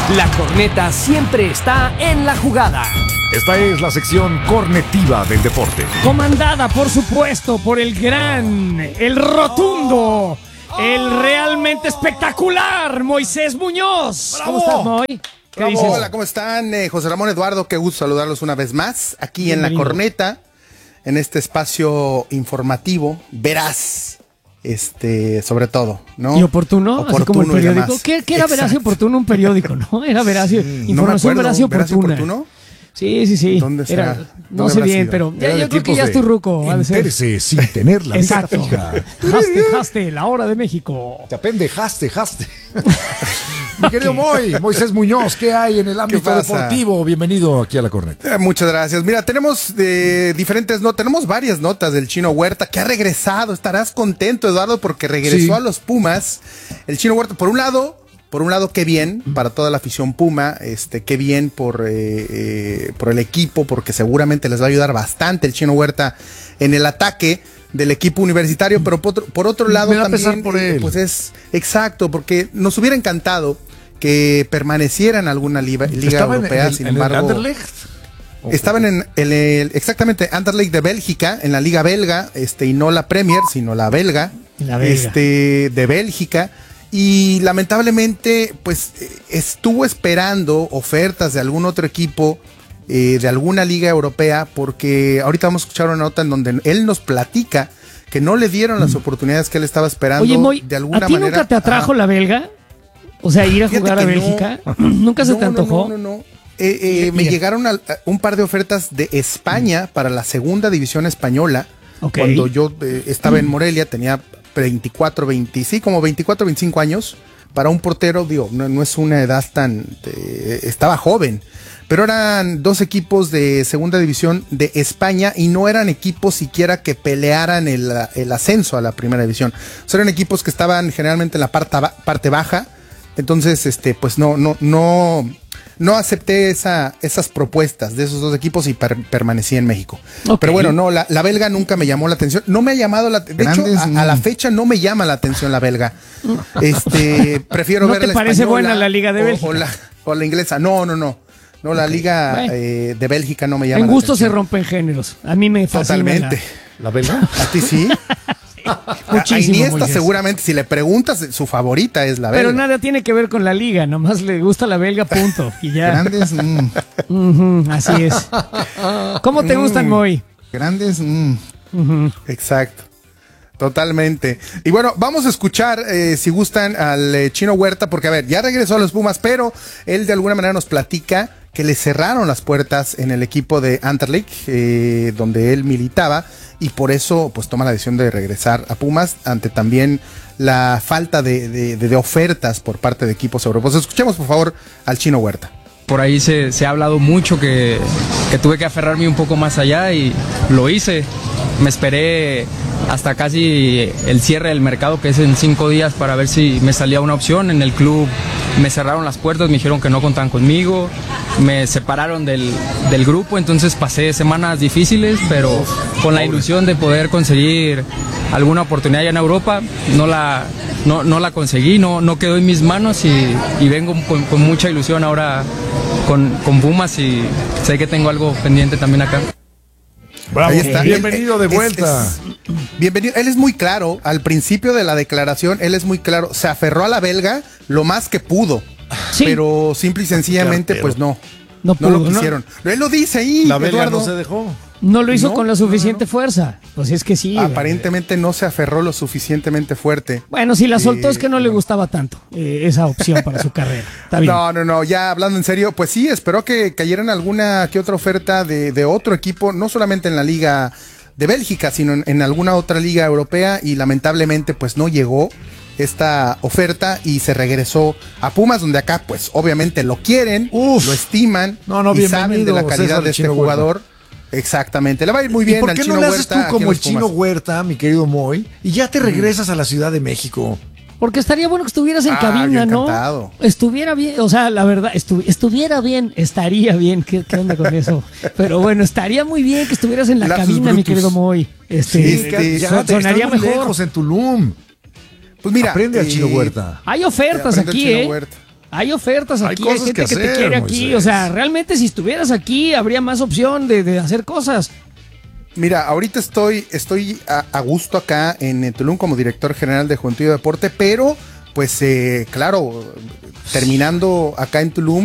La corneta siempre está en la jugada. Esta es la sección cornetiva del deporte. Comandada, por supuesto, por el gran, el rotundo, el realmente espectacular Moisés Muñoz. ¡Bravo! ¿Cómo estás, Moy? ¿Qué dices? Hola, ¿cómo están? José Ramón, Eduardo, qué gusto saludarlos una vez más aquí en La Corneta, en este espacio informativo, veraz, sobre todo, ¿no? Y oportuno, así como el periódico. ¿Qué era veraz y oportuno? Un periódico, ¿no? Era veraz y información veraz y oportuna. Sí. ¿Dónde será? Era, no sé bien, pero yo creo que ya estoy ruco. Entérese sin tener la vista Exacto. fija. Haste, la hora de México. Te apendejaste. Mi querido Moisés Muñoz, ¿qué hay en el ámbito deportivo? Bienvenido aquí a La Corneta. Muchas gracias. Mira, tenemos diferentes notas, tenemos varias notas del Chino Huerta, que ha regresado. Estarás contento, Eduardo, porque regresó a los Pumas. El Chino Huerta, por un lado, qué bien para toda la afición Puma, qué bien por el equipo, porque seguramente les va a ayudar bastante el Chino Huerta en el ataque del equipo universitario, pero por otro lado también, por él. Pues es exacto, porque nos hubiera encantado que permaneciera en alguna liga europea, sin embargo. ¿En el Anderlecht? Estaban en exactamente, Anderlecht de Bélgica, en la liga belga, y no la Premier, sino la belga, de Bélgica. Y lamentablemente, pues, estuvo esperando ofertas de algún otro equipo, de alguna liga europea, porque ahorita vamos a escuchar una nota en donde él nos platica que no le dieron las oportunidades que él estaba esperando. Oye, Moy, de alguna ¿a ti manera. Nunca te atrajo la belga? O sea, ir a jugar a Bélgica. ¿Nunca se te antojó? No. Me llegaron un par de ofertas de España para la segunda división española. Cuando yo estaba en Morelia, tenía 24, 25 años. Para un portero, digo, no es una edad estaba joven, pero eran dos equipos de segunda división de España y no eran equipos siquiera que pelearan el ascenso a la primera división. O sea, eran equipos que estaban generalmente en la parte baja. Entonces, pues no acepté esas propuestas de esos dos equipos y permanecí en México. Pero bueno, no, la belga nunca me llamó la atención. No me ha llamado la atención. De hecho, a la fecha no me llama la atención la belga. Prefiero ver la española. ¿No te parece buena la liga de Bélgica? O la inglesa. No, la liga de Bélgica no me llama la atención. En gusto se rompen géneros. A mí me fascina. Totalmente. ¿La belga? ¿A ti sí? Muchísimo. A Iniesta seguramente, si le preguntas, su favorita es la belga. Pero nada tiene que ver con la liga, nomás le gusta la belga, punto. Y ya. Grandes. Así es. ¿Cómo te gustan, Moy? Grandes. Exacto. Totalmente. Y bueno, vamos a escuchar, si gustan, al Chino Huerta, porque a ver, ya regresó a los Pumas, pero él de alguna manera nos platica que le cerraron las puertas en el equipo de Anderlecht, donde él militaba, y por eso pues toma la decisión de regresar a Pumas, ante también la falta de ofertas por parte de equipos europeos. Escuchemos por favor al Chino Huerta. Por ahí se ha hablado mucho que tuve que aferrarme un poco más allá y lo hice. Me esperé hasta casi el cierre del mercado, que es en 5 días, para ver si me salía una opción. En el club me cerraron las puertas, me dijeron que no contaban conmigo, me separaron del grupo, entonces pasé semanas difíciles, pero con la ilusión de poder conseguir alguna oportunidad allá en Europa. No la conseguí, no quedó en mis manos y vengo con mucha ilusión ahora con Pumas, y sé que tengo algo pendiente también acá. Bravo. Ahí está. Bienvenido de vuelta. Bienvenido. Él es muy claro, al principio de la declaración, él es muy claro, se aferró a la belga lo más que pudo, pero simple y sencillamente pues no lo quisieron. Él lo dice ahí, la belga Eduardo. no se dejó. No lo hizo con la suficiente fuerza. Pues es que sí. Aparentemente no se aferró lo suficientemente fuerte. Bueno, si la soltó es que no le gustaba tanto esa opción para su carrera. Está bien. No, ya hablando en serio, pues sí, esperó que cayeran alguna que otra oferta de otro equipo, no solamente en la liga de Bélgica, sino en alguna otra liga europea, y lamentablemente pues no llegó esta oferta y se regresó a Pumas, donde acá pues obviamente lo quieren, lo estiman y saben de la calidad de este jugador. Exactamente, le va a ir muy bien al Chino Huerta. ¿Por qué no le haces tú como el Chino Huerta, mi querido Moy, y ya te regresas a la Ciudad de México? Porque estaría bueno que estuvieras en cabina, ¿no? Estuviera bien, o sea, la verdad, estaría bien. ¿Qué onda con eso? Pero bueno, estaría muy bien que estuvieras en la cabina, mi querido Moy. Sonaría mejor. En Tulum. Pues mira, aprende al Chino Huerta. Hay ofertas aquí, Chino Huerta. Hay ofertas aquí, hay gente que hacer, te quiere aquí. Moisés. O sea, realmente si estuvieras aquí habría más opción de hacer cosas. Mira, ahorita estoy a gusto acá en Tulum como director general de Juventud y Deporte, pero pues claro, terminando acá en Tulum,